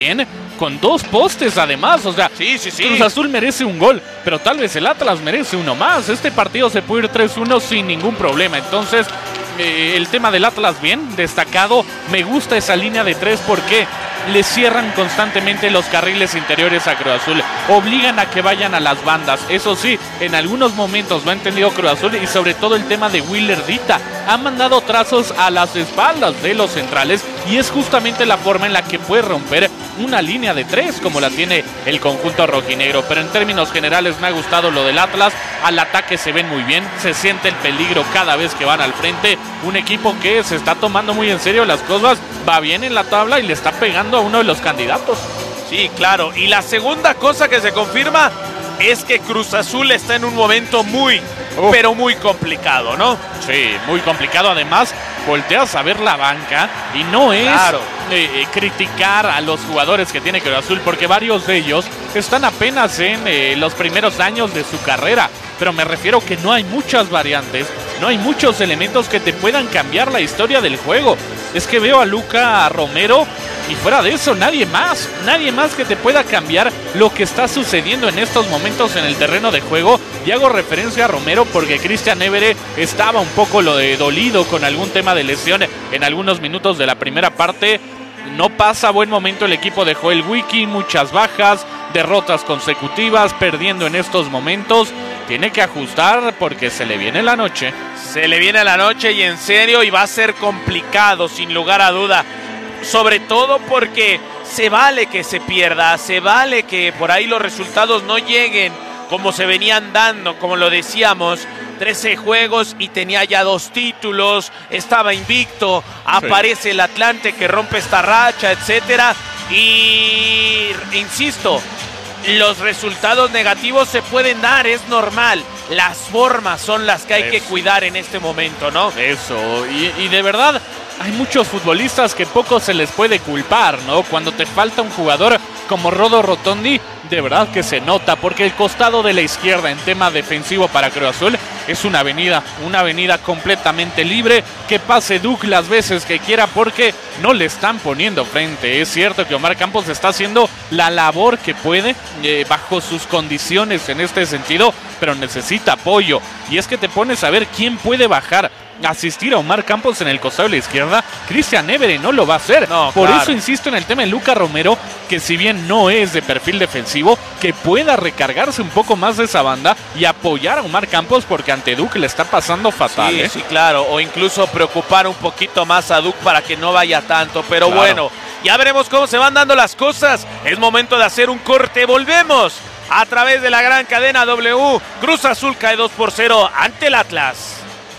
bien, con 2 postes además, o sea, sí. Cruz Azul merece un gol, pero tal vez el Atlas merece uno más. Este partido se puede ir 3-1 sin ningún problema. Entonces, el tema del Atlas bien destacado. Me gusta esa línea de 3 porque le cierran constantemente los carriles interiores a Cruz Azul, obligan a que vayan a las bandas. Eso sí, en algunos momentos lo ha entendido Cruz Azul, y sobre todo el tema de Willer Dita. Ha mandado trazos a las espaldas de los centrales y es justamente la forma en la que puede romper una línea de 3 como la tiene el conjunto rojinegro. Pero en términos generales me ha gustado lo del Atlas. Al ataque se ven muy bien, se siente el peligro cada vez que van al frente. Un equipo que se está tomando muy en serio las cosas, va bien en la tabla y le está pegando a uno de los candidatos. Sí, claro. Y la segunda cosa que se confirma es que Cruz Azul está en un momento pero muy complicado, ¿no? Sí, muy complicado. Además, volteas a ver la banca y no es criticar a los jugadores que tiene Cruz Azul, porque varios de ellos están apenas en los primeros años de su carrera. Pero me refiero que no hay muchas variantes, no hay muchos elementos que te puedan cambiar la historia del juego. Es que veo a Luca Romero y fuera de eso nadie más que te pueda cambiar lo que está sucediendo en estos momentos en el terreno de juego. Y hago referencia a Romero porque Christian Évere estaba un poco dolido con algún tema de lesión en algunos minutos de la primera parte. No pasa buen momento el equipo de Joel Wiki, muchas bajas, derrotas consecutivas, perdiendo en estos momentos. Tiene que ajustar porque se le viene la noche. Se le viene la noche y en serio, y va a ser complicado sin lugar a duda. Sobre todo porque se vale que se pierda, se vale que por ahí los resultados no lleguen como se venían dando, como lo decíamos. 13 juegos y tenía ya 2 títulos, estaba invicto, aparece el Atlante que rompe esta racha, etcétera. Y insisto, los resultados negativos se pueden dar, es normal. Las formas son las que hay que cuidar en este momento, ¿no? Eso, y de verdad hay muchos futbolistas que poco se les puede culpar, ¿no? Cuando te falta un jugador como Rodo Rotondi, de verdad que se nota, porque el costado de la izquierda en tema defensivo para Cruz Azul es una avenida completamente libre, que pase Duke las veces que quiera porque no le están poniendo frente. Es cierto que Omar Campos está haciendo la labor que puede bajo sus condiciones en este sentido, pero necesita apoyo. Y es que te pones a ver quién puede bajar, asistir a Omar Campos en el costado de la izquierda. Christian Évere no lo va a hacer. No, por claro. eso insisto en el tema de Luca Romero, que si bien no es de perfil defensivo, que pueda recargarse un poco más de esa banda y apoyar a Omar Campos, porque ante Duke le está pasando fatal. Sí, claro, o incluso preocupar un poquito más a Duke para que no vaya tanto, pero claro. Bueno, ya veremos cómo se van dando las cosas. Es momento de hacer un corte, volvemos a través de la gran cadena W. Cruz Azul cae 2-0 ante el Atlas.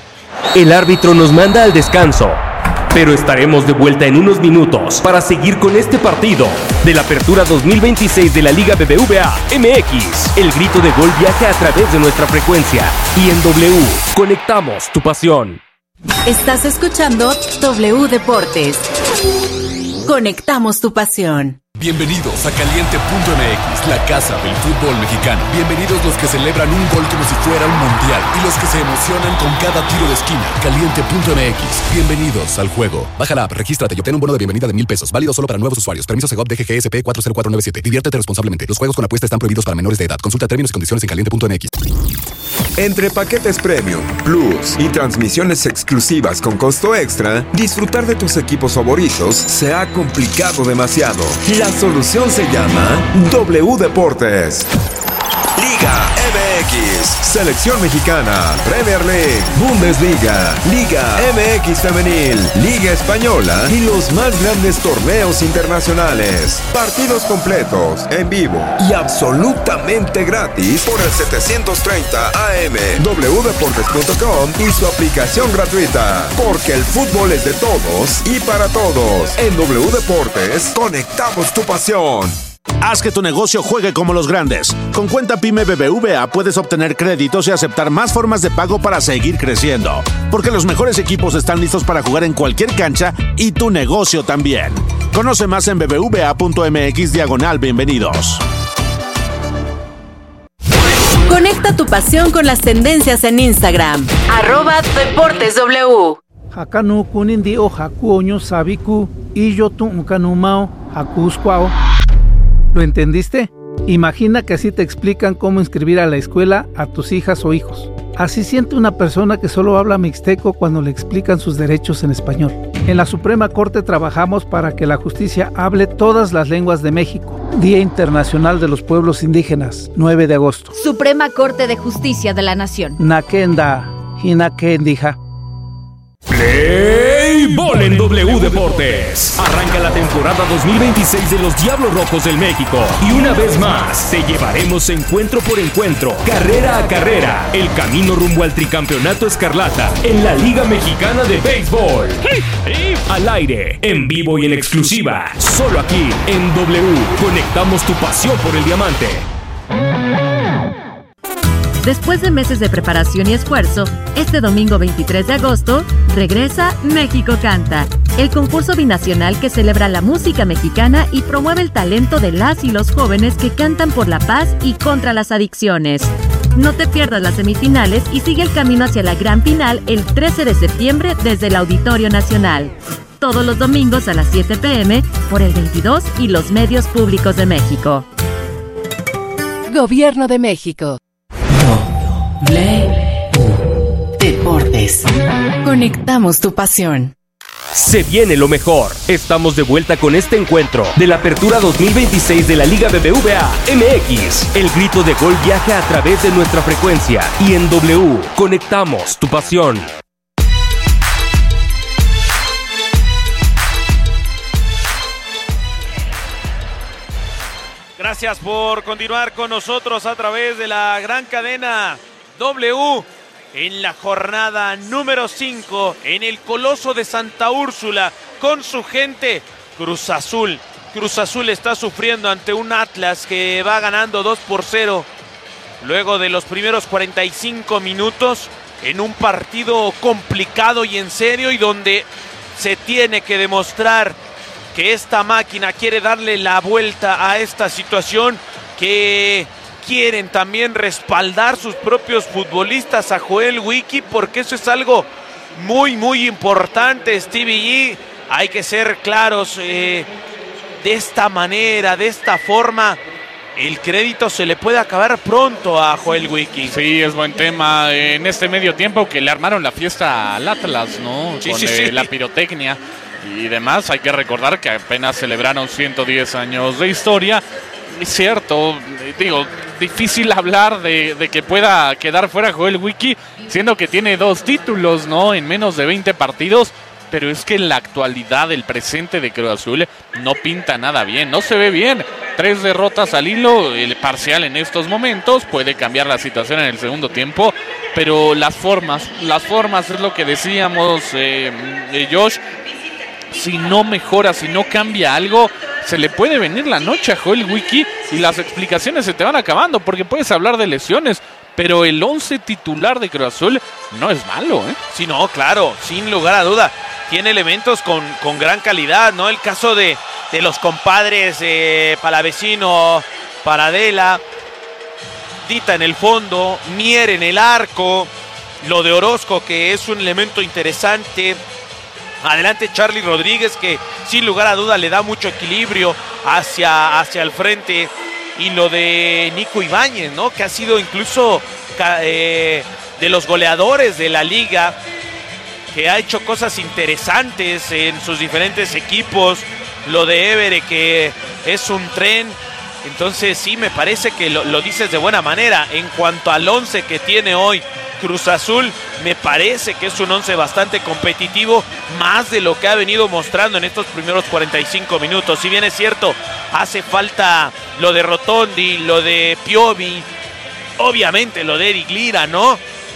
El árbitro nos manda al descanso, pero estaremos de vuelta en unos minutos para seguir con este partido de la Apertura 2026 de la Liga BBVA MX. El grito de gol viaja a través de nuestra frecuencia y en W conectamos tu pasión. Estás escuchando W Deportes. Conectamos tu pasión. Bienvenidos a Caliente.mx, la casa del fútbol mexicano. Bienvenidos los que celebran un gol como si fuera un mundial y los que se emocionan con cada tiro de esquina. Caliente.mx, bienvenidos al juego. Baja la app, regístrate y obtén un bono de bienvenida de $1,000. Válido solo para nuevos usuarios. Permiso Segov DGGSP 40497. Diviértete responsablemente. Los juegos con apuesta están prohibidos para menores de edad. Consulta términos y condiciones en Caliente.mx. Entre paquetes Premium, Plus y transmisiones exclusivas con costo extra, disfrutar de tus equipos favoritos se ha complicado demasiado. La solución se llama W Deportes. Liga MX, Selección Mexicana, Premier League, Bundesliga, Liga MX Femenil, Liga Española y los más grandes torneos internacionales. Partidos completos, en vivo y absolutamente gratis por el 730 AM, wdeportes.com y su aplicación gratuita. Porque el fútbol es de todos y para todos. En W Deportes, conectamos tu pasión. Haz que tu negocio juegue como los grandes. Con cuenta PYME BBVA puedes obtener créditos y aceptar más formas de pago para seguir creciendo. Porque los mejores equipos están listos para jugar en cualquier cancha y tu negocio también. Conoce más en bbva.mx/bienvenidos. Conecta tu pasión con las tendencias en Instagram. @DeportesW. Hakanu kunindi o haku oño sabiku y yo tu kanumao hakuskwao. ¿Lo entendiste? Imagina que así te explican cómo inscribir a la escuela a tus hijas o hijos. Así siente una persona que solo habla mixteco cuando le explican sus derechos en español. En la Suprema Corte trabajamos para que la justicia hable todas las lenguas de México. Día Internacional de los Pueblos Indígenas, 9 de agosto. Suprema Corte de Justicia de la Nación. Nakenda, Hinakendija. Play Ball en W Deportes. Arranca la temporada 2026 de los Diablos Rojos del México. Y una vez más, te llevaremos encuentro por encuentro, carrera a carrera, el camino rumbo al tricampeonato escarlata en la Liga Mexicana de Béisbol. Al aire, en vivo y en exclusiva, solo aquí en W. Conectamos tu pasión por el diamante. Después de meses de preparación y esfuerzo, este domingo 23 de agosto, regresa México Canta, el concurso binacional que celebra la música mexicana y promueve el talento de las y los jóvenes que cantan por la paz y contra las adicciones. No te pierdas las semifinales y sigue el camino hacia la gran final el 13 de septiembre desde el Auditorio Nacional. Todos los domingos a las 7 p.m. por el 22 y los medios públicos de Gobierno de México. Play Deportes. Conectamos tu pasión. Se viene lo mejor. Estamos de vuelta con este encuentro de la Apertura 2026 de la Liga BBVA MX. El grito de gol viaja a través de nuestra frecuencia y en W conectamos tu pasión. Gracias por continuar con nosotros a través de la gran cadena W en la jornada número 5 en el Coloso de Santa Úrsula con su gente. Cruz Azul está sufriendo ante un Atlas que va ganando 2-0 luego de los primeros 45 minutos en un partido complicado y en serio y donde se tiene que demostrar que esta máquina quiere darle la vuelta a esta situación, que quieren también respaldar sus propios futbolistas a Joel Wiki, porque eso es algo muy, muy importante, Stevie G. Hay que ser claros, de esta manera, de esta forma, el crédito se le puede acabar pronto a Joel Wiki. Sí, es buen tema. En este medio tiempo que le armaron la fiesta al Atlas, ¿no? Sí, con sí. La pirotecnia y demás. Hay que recordar que apenas celebraron 110 años de historia. Es cierto, digo, difícil hablar de que pueda quedar fuera Joel Wiki, siendo que tiene 2 títulos, ¿no? En menos de 20 partidos. Pero es que en la actualidad el presente de Cruz Azul no pinta nada bien, no se ve bien. 3 derrotas al hilo, el parcial en estos momentos, puede cambiar la situación en el segundo tiempo, pero las formas es lo que decíamos, Josh. Si no mejora, si no cambia algo, se le puede venir la noche a Joel Wiki y las explicaciones se te van acabando, porque puedes hablar de lesiones, pero el 11 titular de Cruz Azul no es malo, ¿eh? Sí, no, claro, sin lugar a duda. Tiene elementos con gran calidad, ¿no? El caso de los compadres Palavecino, Paradela, Dita en el fondo, Mier en el arco, lo de Orozco, que es un elemento interesante. Adelante Charly Rodríguez, que sin lugar a duda le da mucho equilibrio hacia el frente. Y lo de Nico Ibáñez, ¿no? Que ha sido incluso de los goleadores de la liga, que ha hecho cosas interesantes en sus diferentes equipos. Lo de Évere, que es un tren. Entonces sí, me parece que lo dices de buena manera. En cuanto al 11 que tiene hoy Cruz Azul, me parece que es un 11 bastante competitivo, más de lo que ha venido mostrando en estos primeros 45 minutos. Si bien es cierto, hace falta lo de Rotondi, lo de Piovi, obviamente lo de Eric Lira, ¿no?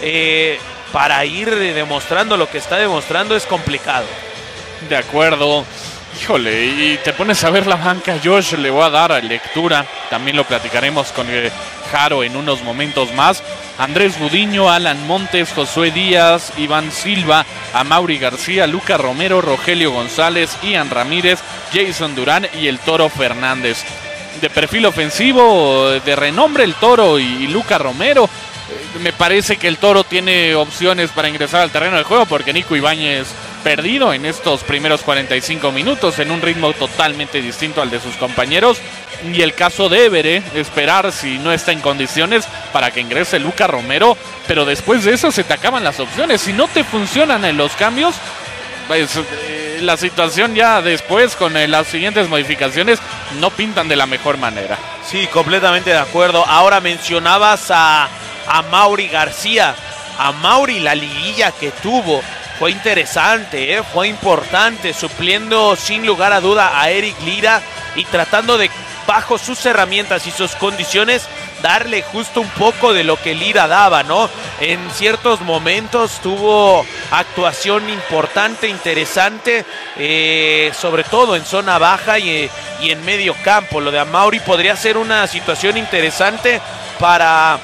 Para ir demostrando lo que está demostrando es complicado. De acuerdo. Híjole, y te pones a ver la banca, Josh, le voy a dar lectura. También lo platicaremos con Jaro en unos momentos más. Andrés Gudiño, Alan Montes, Josué Díaz, Iván Silva, Amaury García, Luca Romero, Rogelio González, Ian Ramírez, Jason Durán y el Toro Fernández. De perfil ofensivo, de renombre el Toro y Luca Romero. Me parece que el Toro tiene opciones para ingresar al terreno de juego, porque Nico Ibáñez perdido en estos primeros 45 minutos en un ritmo totalmente distinto al de sus compañeros. Y el caso de Évere, esperar si no está en condiciones para que ingrese Luca Romero, pero después de eso se te acaban las opciones. Si no te funcionan en los cambios, pues la situación ya después con las siguientes modificaciones no pintan de la mejor manera. Sí, completamente de acuerdo. Ahora mencionabas a Mauri García. A Mauri, la liguilla que tuvo fue interesante, fue importante, supliendo sin lugar a duda a Eric Lira y tratando de, bajo sus herramientas y sus condiciones, darle justo un poco de lo que Lira daba, ¿no? En ciertos momentos tuvo actuación importante, interesante, sobre todo en zona baja y en medio campo. Lo de Amauri podría ser una situación interesante para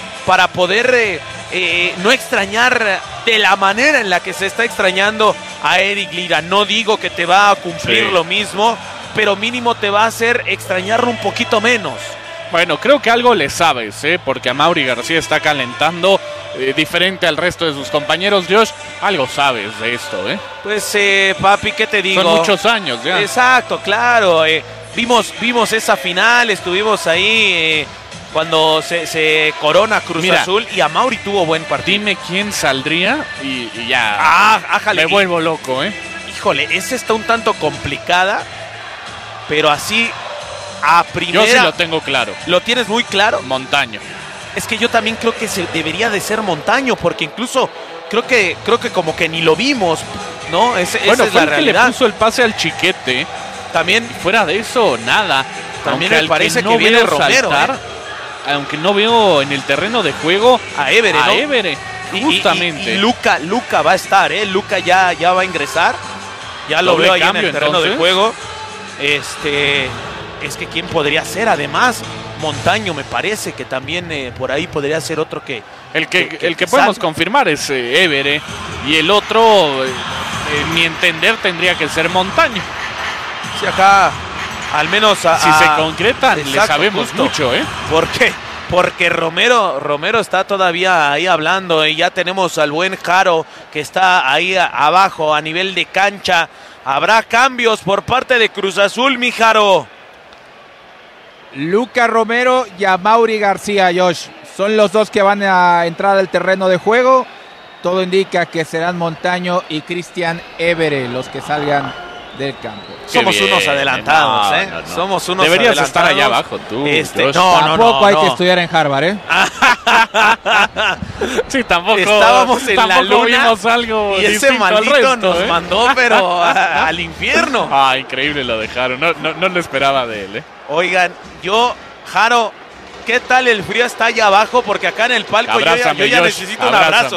poder no extrañar de la manera en la que se está extrañando a Eric Lira. No digo que te va a cumplir lo mismo, pero mínimo te va a hacer extrañarlo un poquito menos. Bueno, creo que algo le sabes, porque Amauri García está calentando diferente al resto de sus compañeros. Josh, algo sabes de esto, Pues, papi, ¿qué te digo? Son muchos años ya. Exacto, claro. Vimos esa final, estuvimos ahí cuando se corona Cruz Azul y Amauri tuvo buen partido. Dime quién saldría y ya me vuelvo loco, Híjole, esa está un tanto complicada, pero así a primera... Yo sí lo tengo claro. ¿Lo tienes muy claro? Montaño. Es que yo también creo que debería de ser Montaño, porque incluso creo que como que ni lo vimos, ¿no? Esa es la realidad. Que le puso el pase al Chiquete. También. Fuera de eso, nada. También me parece que viene Romero. Aunque no veo en el terreno de juego a Évere, ¿no? Évere, justamente. Y Luca va a estar, Luca ya va a ingresar. Ya lo veo ahí en el terreno de juego. Es que ¿quién podría ser? Además, Montaño me parece que también por ahí podría ser otro que... El que podemos confirmar es Évere. Y el otro, en mi entender, tendría que ser Montaño. Sí, acá... Al menos si se concretan, le sabemos justo. Mucho, ¿Por qué? Porque Romero está todavía ahí hablando y ya tenemos al buen Jaro que está ahí abajo a nivel de cancha. ¿Habrá cambios por parte de Cruz Azul, mi Jaro? Luca Romero y a Mauri García, Josh. Son los dos que van a entrar al terreno de juego. Todo indica que serán Montaño y Cristian Évere los que salgan del campo. Somos unos adelantados, no. Somos unos Deberías adelantados. Estar allá abajo tú. Tampoco hay que estudiar en Harvard, Sí, tampoco. Estábamos en la luna vimos algo y ese maldito nos mandó, pero al infierno. Increíble lo dejaron. No lo esperaba de él, Oigan, Jaro, ¿qué tal el frío está allá abajo? Porque acá en el palco yo ya necesito un abrazo,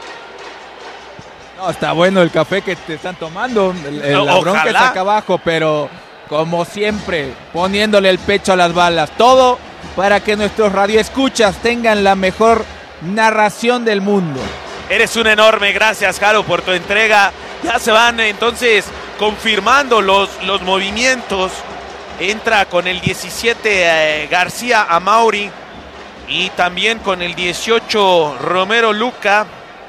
No, está bueno el café que te están tomando, la bronca está acá abajo, pero como siempre, poniéndole el pecho a las balas, todo para que nuestros radioescuchas tengan la mejor narración del mundo. Eres un enorme, gracias Jaro por tu entrega. Ya se van entonces confirmando los movimientos. Entra con el 17 García Amauri y también con el 18 Romero Luca.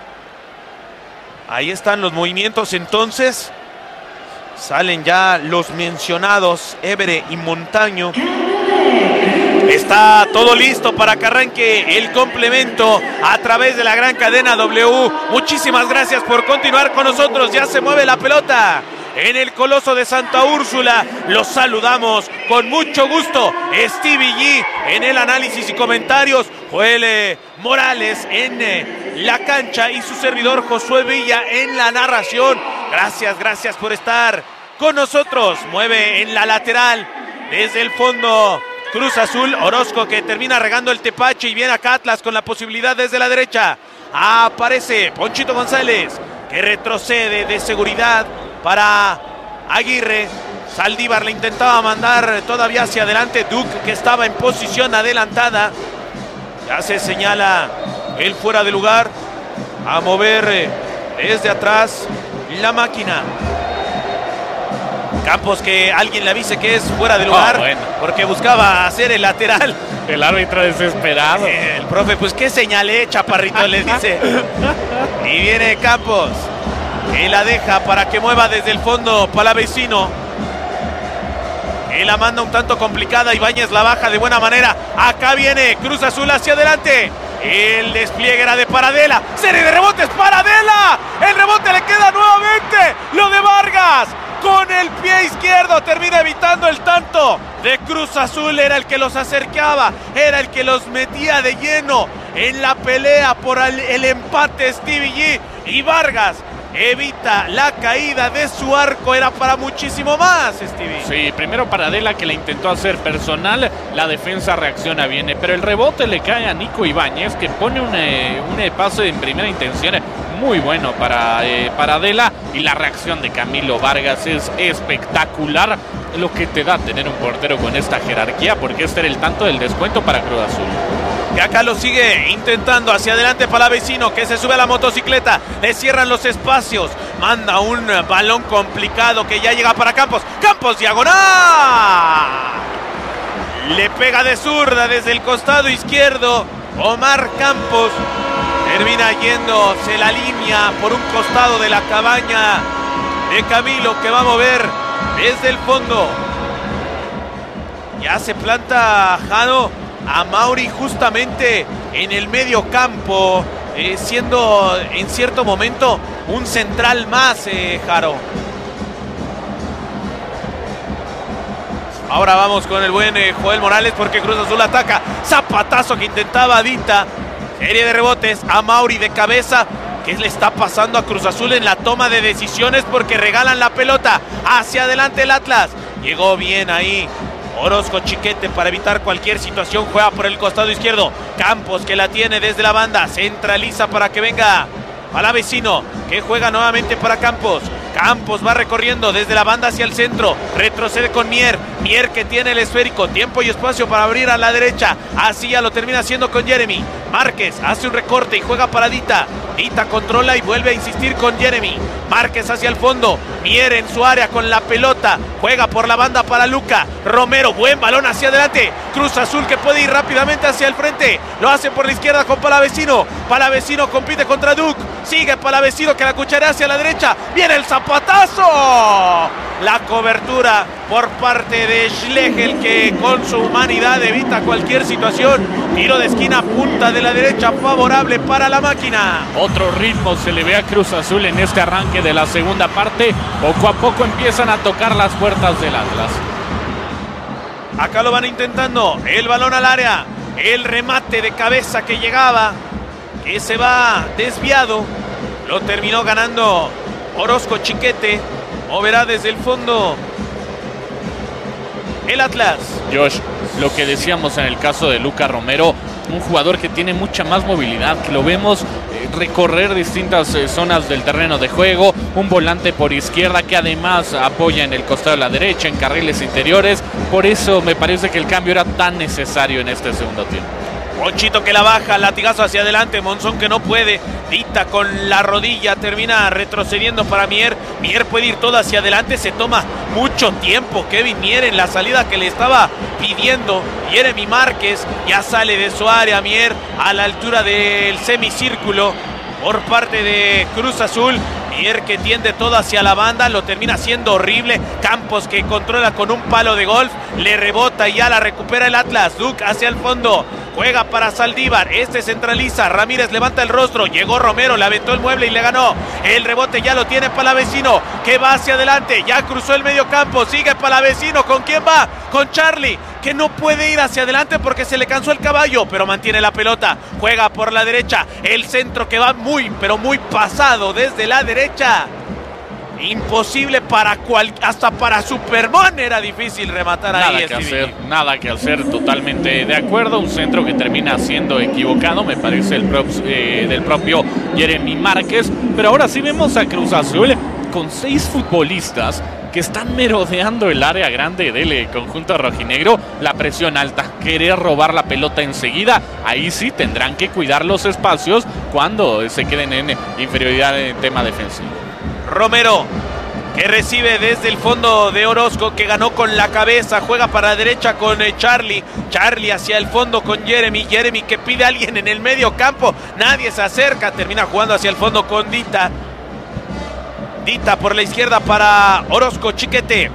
Ahí están los movimientos entonces. Salen ya los mencionados Évere y Montaño. Está todo listo para que arranque el complemento a través de la gran cadena W. Muchísimas gracias por continuar con nosotros. Ya se mueve la pelota en el Coloso de Santa Úrsula. Los saludamos con mucho gusto. Stevie G en el análisis y comentarios. Joel Morales en la cancha y su servidor Josué Villa en la narración. Gracias por estar con nosotros. Mueve en la lateral desde el fondo Cruz Azul. Orozco que termina regando el tepache y viene acá Atlas con la posibilidad desde la derecha. Aparece Ponchito González que retrocede de seguridad para Aguirre. Saldívar le intentaba mandar todavía hacia adelante. Duke que estaba en posición adelantada. Ya se señala el fuera de lugar. A mover desde atrás la máquina. Campos que alguien le avise que es fuera de lugar. Porque buscaba hacer el lateral. El árbitro desesperado. El profe, pues qué señalé, chaparrito, le dice. Y viene Campos. Y la deja para que mueva desde el fondo Palavecino. La manda un tanto complicada, Ibáñez la baja de buena manera. Acá viene Cruz Azul hacia adelante. El despliegue era de Paradela. Serie de rebotes, Paradela. El rebote le queda nuevamente. Lo de Vargas. Con el pie izquierdo termina evitando el tanto de Cruz Azul. Era el que los acercaba. Era el que los metía de lleno en la pelea por el empate Stevie G. Y Vargas evita la caída de su arco. Era para muchísimo más, Stevie. Sí, primero Paradela, que la intentó hacer personal. La defensa reacciona bien, pero el rebote le cae a Nico Ibáñez, que pone un pase en primera intención muy bueno para Paradela. Y la reacción de Camilo Vargas es espectacular. Lo que te da tener un portero con esta jerarquía, porque este era el tanto del descuento para Cruz Azul. Y acá lo sigue intentando hacia adelante Palavecino, que se sube a la motocicleta. Le cierran los espacios. Manda un balón complicado que ya llega para Campos. ¡Campos, diagonal! Le pega de zurda desde el costado izquierdo. Omar Campos termina yéndose la línea por un costado de la cabaña de Camilo, que va a mover desde el fondo. Ya se planta Jano a Mauri justamente en el medio campo, siendo en cierto momento un central más, Jaro. Ahora vamos con el buen Joel Morales, porque Cruz Azul ataca. Zapatazo que intentaba Dita. Serie de rebotes a Mauri de cabeza. ¿Qué le está pasando a Cruz Azul en la toma de decisiones? Porque regalan la pelota hacia adelante el Atlas. Llegó bien ahí Orozco Chiquete para evitar cualquier situación. Juega por el costado izquierdo. Campos, que la tiene desde la banda. Centraliza para que venga Palavecino, que juega nuevamente para Campos. Campos va recorriendo desde la banda hacia el centro. Retrocede con Mier. Mier, que tiene el esférico. Tiempo y espacio para abrir a la derecha. Así ya lo termina haciendo con Jeremy. Márquez hace un recorte y juega para Dita. Dita controla y vuelve a insistir con Jeremy. Márquez hacia el fondo. Mier en su área con la pelota. Juega por la banda para Luca. Romero, buen balón hacia adelante. Cruz Azul, que puede ir rápidamente hacia el frente. Lo hace por la izquierda con Palavecino. Palavecino compite contra Duke. Sigue Palavecino, que la cucharea hacia la derecha. Viene el zapatazo. La cobertura por parte de Schlegel, que con su humanidad evita cualquier situación. Tiro de esquina, punta de la derecha, favorable para la máquina. Otro ritmo se le ve a Cruz Azul en este arranque de la segunda parte. Poco a poco empiezan a tocar las puertas del Atlas. Acá lo van intentando. El balón al área. El remate de cabeza que llegaba, que se va desviado. Lo terminó ganando Orozco Chiquete. Moverá desde el fondo el Atlas. Josh, lo que decíamos en el caso de Luca Romero, un jugador que tiene mucha más movilidad, que lo vemos recorrer distintas zonas del terreno de juego, un volante por izquierda que además apoya en el costado de la derecha, en carriles interiores. Por eso me parece que el cambio era tan necesario en este segundo tiempo. Ponchito, que la baja, latigazo hacia adelante, Monzón, que no puede. Dita con la rodilla, termina retrocediendo para Mier. Mier puede ir todo hacia adelante, se toma mucho tiempo Kevin Mier en la salida que le estaba pidiendo Jeremy Márquez. Ya sale de su área Mier a la altura del semicírculo por parte de Cruz Azul. Mier, que tiende todo hacia la banda, lo termina haciendo horrible. Campos, que controla con un palo de golf, le rebota y ya la recupera el Atlas. Duke hacia el fondo, juega para Saldívar, este centraliza, Ramírez levanta el rostro, llegó Romero, le aventó el mueble y le ganó. El rebote ya lo tiene Palavecino, que va hacia adelante, ya cruzó el medio campo, sigue Palavecino, ¿con quién va? Con Charlie, que no puede ir hacia adelante porque se le cansó el caballo, pero mantiene la pelota, juega por la derecha, el centro que va muy, pero muy pasado desde la derecha. Imposible para hasta para Superman era difícil rematar ahí. Nada que hacer, totalmente de acuerdo. Un centro que termina siendo equivocado, me parece, del propio Jeremy Márquez. Pero ahora sí vemos a Cruz Azul con 6 futbolistas que están merodeando el área grande del conjunto rojinegro. La presión alta, querer robar la pelota enseguida. Ahí sí tendrán que cuidar los espacios cuando se queden en inferioridad en tema defensivo. Romero, que recibe desde el fondo de Orozco, que ganó con la cabeza, juega para la derecha con Charlie. Charlie hacia el fondo con Jeremy. Jeremy, que pide a alguien en el medio campo, nadie se acerca, termina jugando hacia el fondo con Dita. Dita por la izquierda para Orozco Chiquete.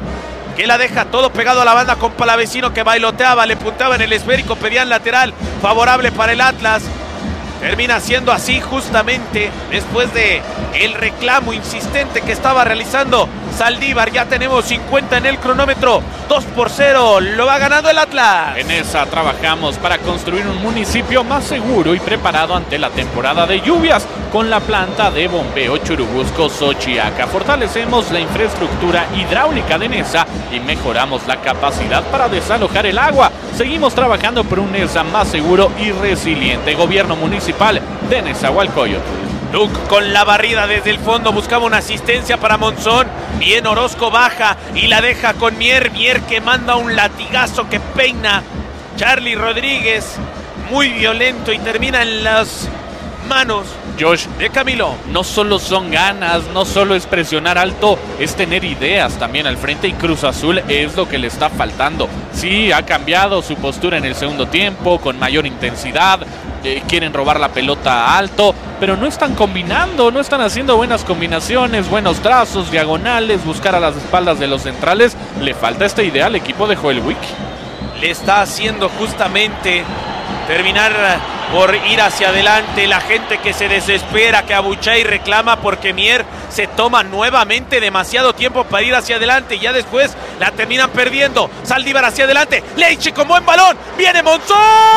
que la deja todo pegado a la banda con Palavecino, que bailoteaba, le punteaba en el esférico, pedían lateral favorable para el Atlas. Termina siendo así justamente después de el reclamo insistente que estaba realizando Saldívar. Ya tenemos 50 en el cronómetro, 2-0, lo va ganando el Atlas. En esa trabajamos para construir un municipio más seguro y preparado ante la temporada de lluvias con la planta de bombeo Churubusco Xochiaca. Fortalecemos la infraestructura hidráulica de Nesa y mejoramos la capacidad para desalojar el agua. Seguimos trabajando por un Nesa más seguro y resiliente. Gobierno municipal de Nezahualcóyotl. Duke con la barrida desde el fondo, buscaba una asistencia para Monzón. Bien, Orozco baja y la deja con Mier. Mier que manda un latigazo que peina Charlie Rodríguez. Muy violento y termina en las manos Josh, de Camilo. No solo son ganas, no solo es presionar alto, es tener ideas también al frente, y Cruz Azul es lo que le está faltando. Sí, ha cambiado su postura en el segundo tiempo, con mayor intensidad, quieren robar la pelota alto, pero no están combinando, no están haciendo buenas combinaciones, buenos trazos, diagonales, buscar a las espaldas de los centrales. Le falta esta idea al equipo de Joel Wick. Le está haciendo justamente terminar por ir hacia adelante. La gente que se desespera, que abuchea y reclama porque Mier se toma nuevamente demasiado tiempo para ir hacia adelante y ya después la terminan perdiendo. Saldívar hacia adelante, Leiche con buen balón, viene Monzón,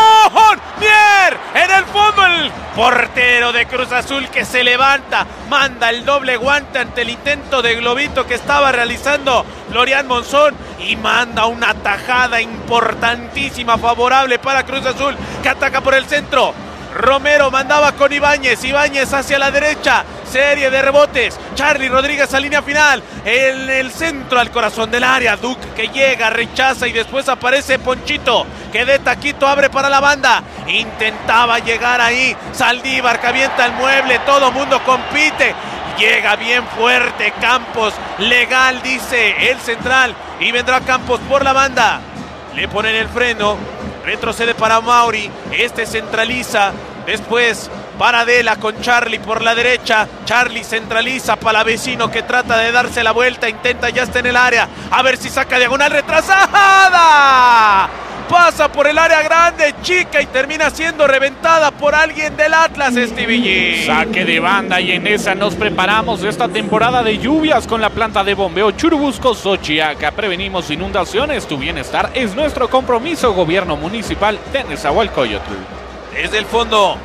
Mier en el fondo, el portero de Cruz Azul que se levanta, manda el doble guante ante el intento de globito que estaba realizando Florian Monzón y manda una tajada importantísima favorable para Cruz Azul, que ataca por el centro. Romero mandaba con Ibáñez hacia la derecha, serie de rebotes, Charlie Rodríguez a línea final, en el centro al corazón del área, Duke que llega, rechaza y después aparece Ponchito, que de taquito abre para la banda, intentaba llegar ahí, Saldívar que avienta el mueble, todo mundo compite, llega bien fuerte Campos, legal dice el central, y vendrá Campos por la banda, le ponen el freno, retrocede para Mauri, este centraliza, después para Adela con Charlie por la derecha, Charlie centraliza, Palavecino que trata de darse la vuelta, intenta, ya está en el área, a ver si saca diagonal, retrasada, pasa por el área grande, chica, y termina siendo reventada por alguien del Atlas, Stevie. Saque de banda, y en esa nos preparamos esta temporada de lluvias con la planta de bombeo Churubusco Xochiaca. Prevenimos inundaciones, tu bienestar es nuestro compromiso. Gobierno municipal de Nezahualcóyotl. Desde el fondo,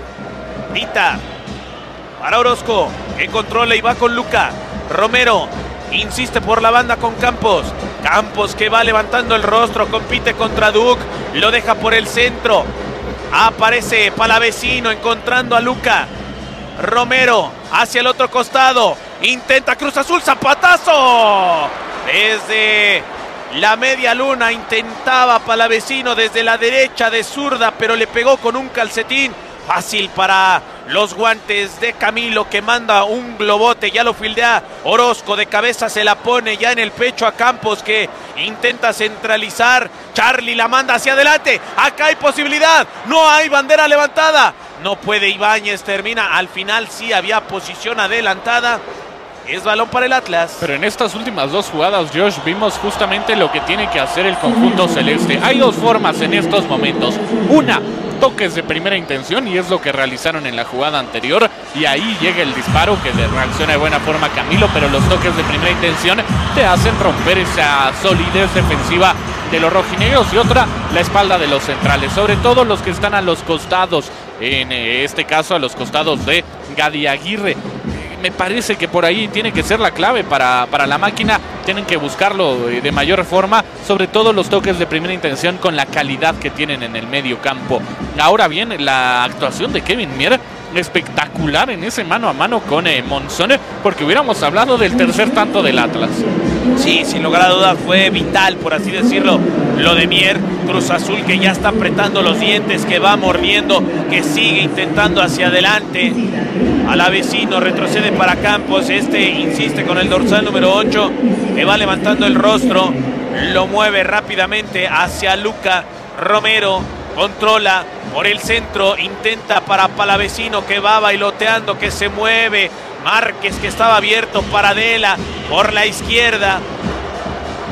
Tita para Orozco, que controla y va con Luca. Romero insiste por la banda con Campos. Campos que va levantando el rostro, compite contra Duke, lo deja por el centro. Aparece Palavecino encontrando a Luca. Romero hacia el otro costado, intenta Cruz Azul, zapatazo. Desde la media luna intentaba Palavecino desde la derecha de zurda, pero le pegó con un calcetín. Fácil para los guantes de Camilo, que manda un globote, ya lo fildea Orozco, de cabeza se la pone ya en el pecho a Campos, que intenta centralizar. Charlie la manda hacia adelante, acá hay posibilidad, no hay bandera levantada, no puede Ibáñez, termina, al final sí había posición adelantada. Es balón para el Atlas. Pero en estas últimas dos jugadas, Josh, vimos justamente lo que tiene que hacer el conjunto celeste. Hay dos formas en estos momentos. Una, toques de primera intención, y es lo que realizaron en la jugada anterior, y ahí llega el disparo que reacciona de buena forma Camilo, pero los toques de primera intención te hacen romper esa solidez defensiva de los rojinegros. Y otra, la espalda de los centrales, sobre todo los que están a los costados, en este caso a los costados de Gadi Aguirre. Me parece que por ahí tiene que ser la clave para la máquina. Tienen que buscarlo de mayor forma, sobre todo los toques de primera intención con la calidad que tienen en el medio campo. Ahora bien, la actuación de Kevin Mier, espectacular en ese mano a mano con Monzón, porque hubiéramos hablado del tercer tanto del Atlas. Sí, sin lugar a dudas fue vital, por así decirlo, lo de Mier. Cruz Azul que ya está apretando los dientes, que va mordiendo, que sigue intentando hacia adelante. Palavecino retrocede para Campos, insiste con el dorsal número 8, que va levantando el rostro, lo mueve rápidamente hacia Luca. Romero controla por el centro, intenta para Palavecino, que va bailoteando, que se mueve. Márquez, que estaba abierto para Adela por la izquierda.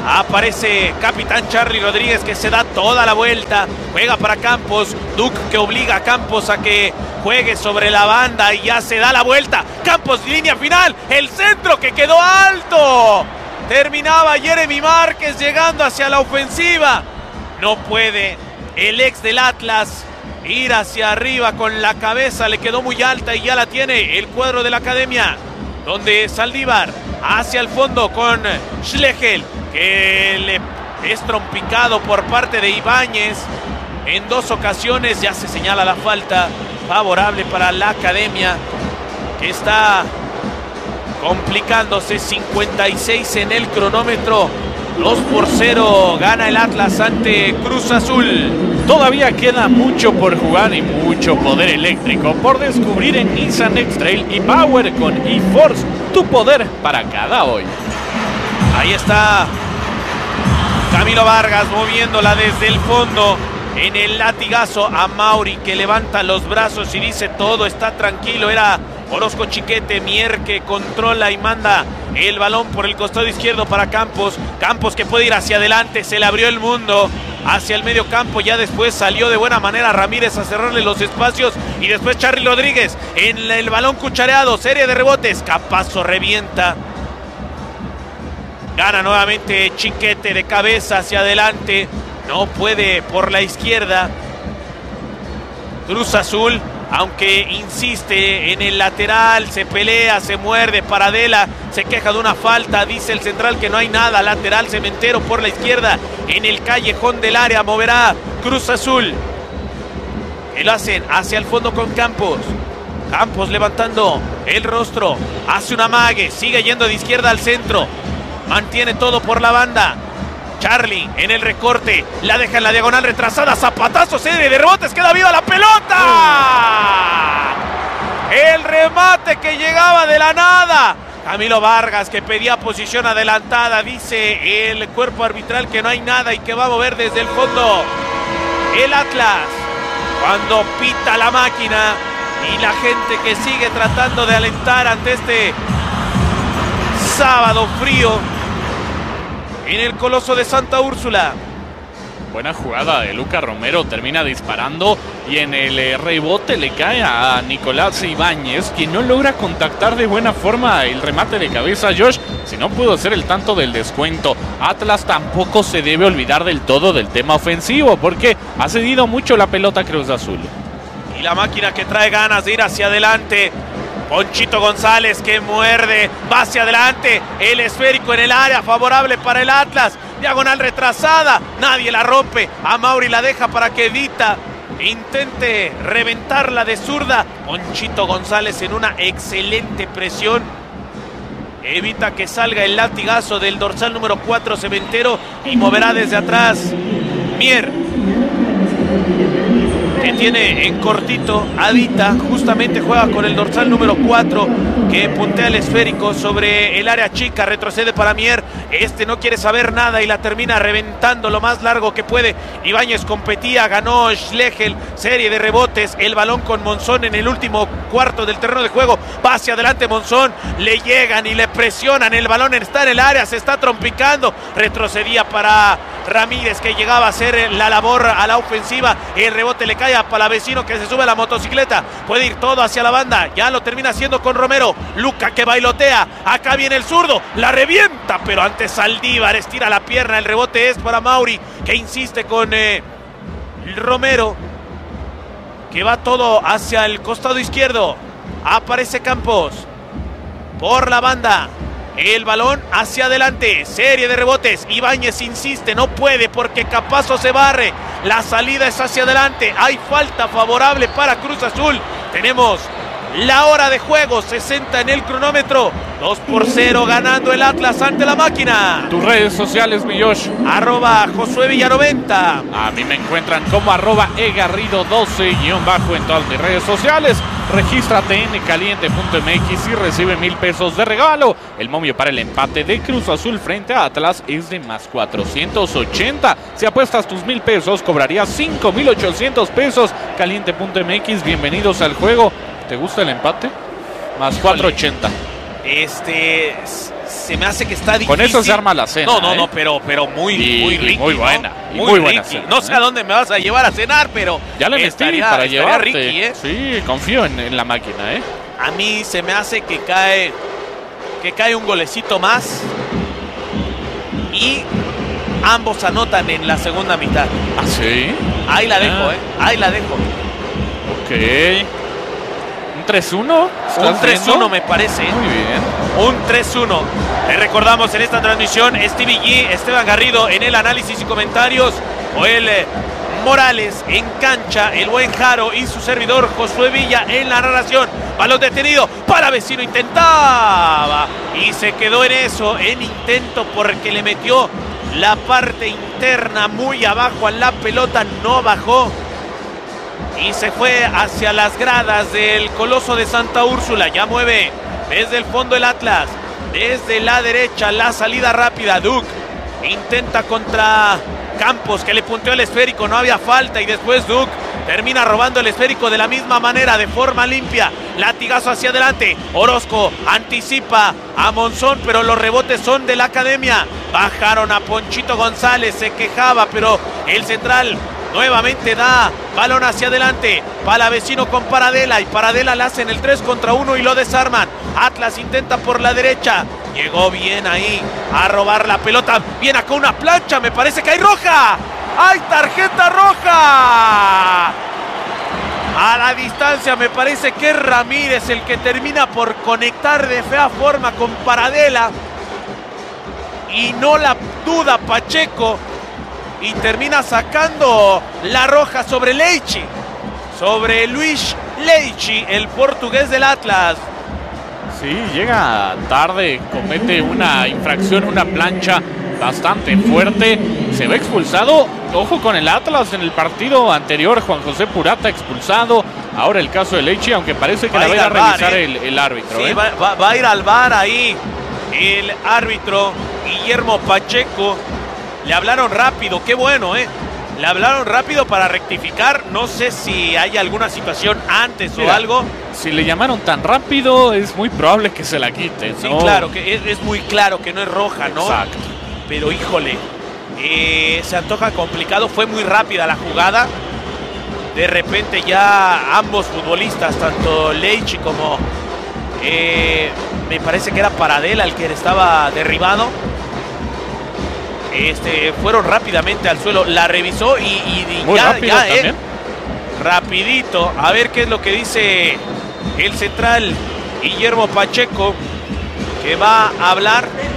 Aparece capitán Charly Rodríguez, que se da toda la vuelta. Juega para Campos. Duke, que obliga a Campos a que juegue sobre la banda y ya se da la vuelta. Campos, línea final. El centro que quedó alto. Terminaba Jeremy Márquez llegando hacia la ofensiva. No puede el ex del Atlas ir hacia arriba con la cabeza. Le quedó muy alta y ya la tiene el cuadro de la academia. Donde Saldívar hacia el fondo con Schlegel, que le es trompicado por parte de Ibáñez en 2 ocasiones. Ya se señala la falta favorable para la academia, que está complicándose. 56 en el cronómetro. 2-0 gana el Atlas ante Cruz Azul. Todavía queda mucho por jugar y mucho poder eléctrico por descubrir en Nissan X-Trail y Power con eForce, tu poder para cada hoy. Ahí está Camilo Vargas moviéndola desde el fondo en el latigazo a Mauri, que levanta los brazos y dice todo está tranquilo. Era Orozco Chiquete. Mier, que controla y manda el balón por el costado izquierdo para Campos. Campos, que puede ir hacia adelante, se le abrió el mundo hacia el medio campo. Ya después salió de buena manera Ramírez a cerrarle los espacios. Y después Charly Rodríguez en el balón cuchareado. Serie de rebotes. Capazo revienta. Gana nuevamente Chiquete de cabeza hacia adelante. No puede por la izquierda Cruz Azul, aunque insiste en el lateral. Se pelea, se muerde. Paradela se queja de una falta. Dice el central que no hay nada. Lateral Cementero por la izquierda en el callejón del área. Moverá Cruz Azul, que lo hacen hacia el fondo con Campos. Campos levantando el rostro, hace un amague, sigue yendo de izquierda al centro. Mantiene todo por la banda. Charly en el recorte, la deja en la diagonal retrasada. Zapatazo, serie de rebotes, queda viva la pelota. El remate que llegaba de la nada. Camilo Vargas, que pedía posición adelantada. Dice el cuerpo arbitral que no hay nada y que va a mover desde el fondo el Atlas. Cuando pita la máquina y la gente que sigue tratando de alentar ante este sábado frío en el Coloso de Santa Úrsula. Buena jugada de Luca Romero, termina disparando y en el rebote le cae a Nicolás Ibáñez, quien no logra contactar de buena forma el remate de cabeza. Josh, si no pudo hacer el tanto del descuento. Atlas tampoco se debe olvidar del todo del tema ofensivo, porque ha cedido mucho la pelota Cruz Azul. Y la máquina que trae ganas de ir hacia adelante. Ponchito González, que muerde, va hacia adelante, el esférico en el área, favorable para el Atlas. Diagonal retrasada, nadie la rompe. A Mauri la deja para que Edita intente reventarla de zurda. Ponchito González en una excelente presión evita que salga el latigazo del dorsal número 4 Cementero y moverá desde atrás Mier, que tiene en cortito Adita, justamente juega con el dorsal número 4, que puntea el esférico sobre el área chica, retrocede para Mier, no quiere saber nada y la termina reventando lo más largo que puede. Ibáñez competía, ganó Schlegel, serie de rebotes, el balón con Monzón en el último cuarto del terreno de juego, va hacia adelante Monzón, le llegan y le presionan, el balón está en el área, se está trompicando, retrocedía para Ramírez, que llegaba a hacer la labor a la ofensiva, el rebote le cae a Palavecino, que se sube a la motocicleta, puede ir todo hacia la banda, ya lo termina haciendo con Romero. Luca, que bailotea, acá viene el zurdo, la revienta, pero antes Saldívar estira la pierna, el rebote es para Mauri, que insiste con Romero, que va todo hacia el costado izquierdo. Aparece Campos por la banda, el balón hacia adelante, serie de rebotes. Ibáñez insiste, no puede porque Capazo se barre, la salida es hacia adelante, hay falta favorable para Cruz Azul. Tenemos la hora de juego, 60 en el cronómetro, 2-0 ganando el Atlas ante la máquina. Tus redes sociales, mi Josh. @Josué Villa90. A mí me encuentran como @egarrido12_ en todas mis redes sociales. Regístrate en caliente.mx y recibe 1,000 pesos de regalo. El momio para el empate de Cruz Azul frente a Atlas es de más 480. Si apuestas tus 1,000 pesos, cobrarías 5,800 pesos. Caliente.mx, bienvenidos al juego. ¿Te gusta el empate? Más 480. se me hace que está difícil. Con eso se arma la cena. No, pero muy ricky. Muy buena. ¿no? Muy buena cena. No sé a dónde me vas a llevar a cenar, pero ya le metí para llevarte. Ricky, Sí, confío en la máquina, A mí se me hace que cae un golecito más y ambos anotan en la segunda mitad. ¿Ah, sí? Ahí la dejo, Ahí la dejo. Ok. ¿Un 3-1? Un 3-1 me parece. Muy bien. Un 3-1. Le recordamos en esta transmisión Stevie G, Esteban Garrido en el análisis y comentarios, Joel Morales en cancha, el buen Jaro y su servidor Josué Villa en la narración. Balón detenido, Palavecino intentaba y se quedó en eso, en intento, porque le metió la parte interna muy abajo a la pelota, no bajó y se fue hacia las gradas del Coloso de Santa Úrsula. Ya mueve desde el fondo el Atlas, desde la derecha la salida rápida. Duke intenta contra Campos, que le punteó el esférico, no había falta, y después Duke termina robando el esférico de la misma manera, de forma limpia. Latigazo hacia adelante, Orozco anticipa a Monzón, pero los rebotes son de la academia. Bajaron a Ponchito González, se quejaba, pero el central nuevamente da balón hacia adelante. Palavecino con Paradela, y Paradela la hace en el 3 contra 1 y lo desarman. Atlas intenta por la derecha, llegó bien ahí a robar la pelota. Viene acá una plancha, me parece que hay roja. ¡Hay tarjeta roja! A la distancia me parece que es Ramírez el que termina por conectar de fea forma con Paradela. Y no la duda Pacheco. Y termina sacando la roja sobre Leichi. Sobre Luis Leichi, el portugués del Atlas. Sí, llega tarde, comete una infracción, una plancha bastante fuerte. Se ve expulsado. Ojo con el Atlas, en el partido anterior Juan José Purata expulsado. Ahora el caso de Leichi, aunque parece que la va a revisar el árbitro. Sí, va a ir al VAR ahí el árbitro Guillermo Pacheco. Le hablaron rápido, qué bueno, Le hablaron rápido para rectificar. No sé si hay alguna situación antes o algo. Si le llamaron tan rápido, es muy probable que se la quite, ¿no? Sí, claro, que es muy claro que no es roja, ¿no? Exacto. Pero híjole, se antoja complicado. Fue muy rápida la jugada. De repente ya ambos futbolistas, tanto Leichi como me parece que era Paradela el que estaba derribado, fueron rápidamente al suelo. La revisó y muy rápido también. Rapidito. A ver qué es lo que dice el central Guillermo Pacheco, que va a hablar.